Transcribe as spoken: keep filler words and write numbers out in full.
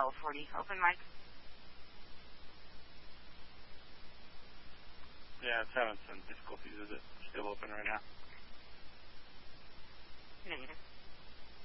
L forty. Open mic. Yeah, it's having some difficulties. Is it still open right now? Negative.